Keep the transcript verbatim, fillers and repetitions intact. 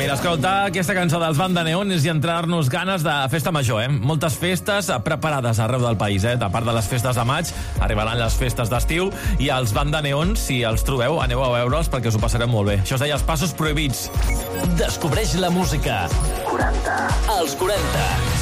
Mira, escoltar aquesta cançó dels Banda Neon és i entrar-nos ganes de festa major, eh? Moltes festes preparades arreu del país, eh? A part de les festes de maig, arribaran les festes d'estiu i els Banda Neon, si els trobeu, aneu a veure'ls perquè us ho passarem molt bé. Això es deia Els Passos Prohibits. Descobreix la música. quaranta. Els quaranta.